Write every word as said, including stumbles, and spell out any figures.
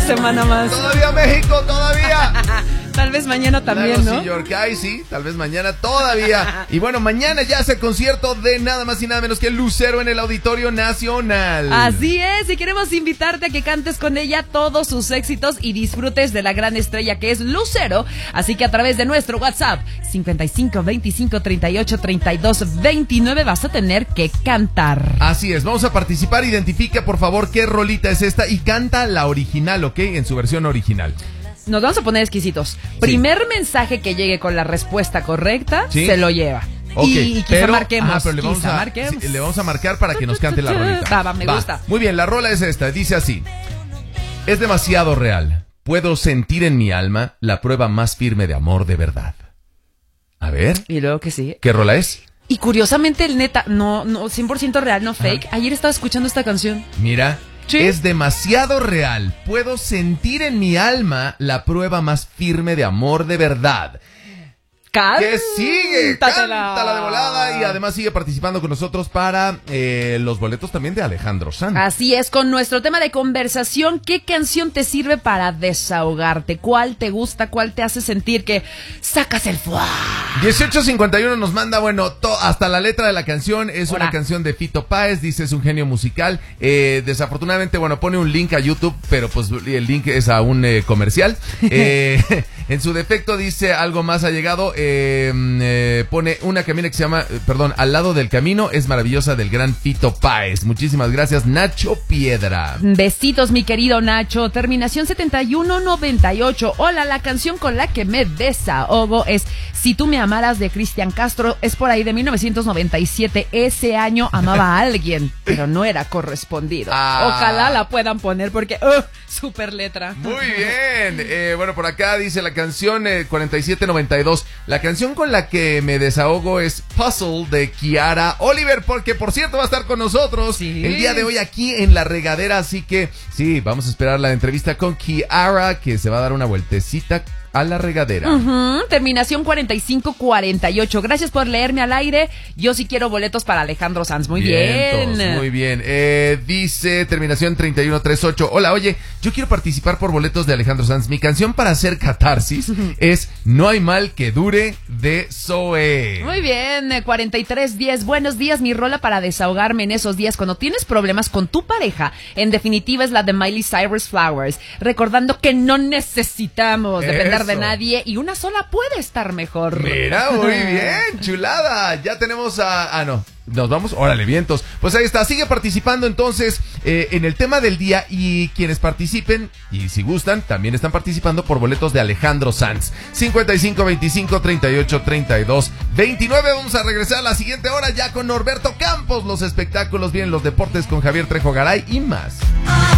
semana más. Todavía México, todavía. Tal vez mañana también, Nuevo ¿no? York, ay, sí, tal vez mañana todavía. Y bueno, mañana ya hace el concierto de nada más y nada menos que Lucero en el Auditorio Nacional. Así es, y queremos invitarte a que cantes con ella todos sus éxitos y disfrutes de la gran estrella que es Lucero. Así que a través de nuestro WhatsApp cincuenta y cinco, veinticinco, treinta y ocho, treinta y dos, veintinueve vas a tener que cantar. Así es, vamos a participar. Identifica por favor qué rolita es esta y canta la original, ¿ok? En su versión original. Nos vamos a poner exquisitos. Sí. Primer mensaje que llegue con la respuesta correcta, ¿sí? Se lo lleva. Okay, y, y quizá pero, marquemos. Ajá, pero le vamos, a, marquemos. Sí, le vamos a marcar para que nos cante la rolita. Va, va, me va. gusta. Muy bien, la rola es esta, dice así. Es demasiado real. Puedo sentir en mi alma la prueba más firme de amor de verdad. A ver. Y luego que sí. ¿Qué rola es? Y curiosamente el neta, no, no, cien por ciento real, no fake. Ajá. Ayer estaba escuchando esta canción. Mira. ¿Sí? Es demasiado real. Puedo sentir en mi alma la prueba más firme de amor de verdad. Que sigue, cántala de volada y además sigue participando con nosotros para eh, los boletos también de Alejandro Sanz. Así es, con nuestro tema de conversación, ¿qué canción te sirve para desahogarte? ¿Cuál te gusta? ¿Cuál te hace sentir que sacas el fuá? dieciocho cincuenta y uno nos manda, bueno, to, hasta la letra de la canción, es Hola. Una canción de Fito Páez, dice es un genio musical, eh, desafortunadamente, bueno, pone un link a YouTube, pero pues el link es a un eh, comercial, eh, en su defecto dice algo más ha llegado, eh, eh, pone una camina que se llama, eh, perdón, Al lado del camino, es maravillosa del gran Fito Páez. Muchísimas gracias, Nacho Piedra. Besitos, mi querido Nacho. Terminación setenta y uno noventa y ocho. Hola, la canción con la que me desahogo es Si tú me amaras de Cristian Castro. Es por ahí de mil novecientos noventa y siete. Ese año amaba a alguien, pero no era correspondido. Ah. Ojalá la puedan poner porque, uh, super letra. Muy bien. Eh, bueno, por acá dice la canción eh, cuarenta y siete noventa y dos. La canción con la que me desahogo es Puzzle de Kiara Oliver, porque por cierto va a estar con nosotros sí. el día de hoy aquí en La Regadera, así que sí, vamos a esperar la entrevista con Kiara, que se va a dar una vueltecita a La Regadera. Uh-huh. Terminación cuarenta y cinco cuarenta y ocho. Gracias por leerme al aire. Yo sí quiero boletos para Alejandro Sanz. Muy Vientos, bien. Muy bien. Eh, dice terminación treinta y uno treinta y ocho. Hola, oye, yo quiero participar por boletos de Alejandro Sanz. Mi canción para hacer catarsis es No hay mal que dure de Zoe. Muy bien. cuarenta y tres diez. Buenos días. Mi rola para desahogarme en esos días cuando tienes problemas con tu pareja. En definitiva es la de Miley Cyrus Flowers. Recordando que no necesitamos depender de nadie y una sola puede estar mejor. Mira, muy bien, chulada. Ya tenemos a... Ah, no. Nos vamos, órale, vientos. Pues ahí está, sigue participando entonces eh, en el tema del día y quienes participen, y si gustan, también están participando por boletos de Alejandro Sanz. cincuenta y cinco, veinticinco, treinta y ocho, treinta y dos, veintinueve. Vamos a regresar a la siguiente hora ya con Norberto Campos. Los espectáculos, bien, los deportes con Javier Trejo Garay y más.